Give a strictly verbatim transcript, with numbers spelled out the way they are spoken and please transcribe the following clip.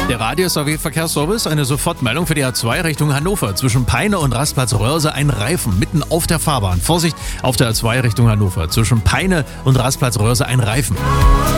Der Radius A W Verkehrsservice, eine Sofortmeldung für die A zwei Richtung Hannover. Zwischen Peine und Rastplatz Röhrse ein Reifen mitten auf der Fahrbahn. Vorsicht auf der A zwei Richtung Hannover. Zwischen Peine und Rastplatz Röhrse ein Reifen.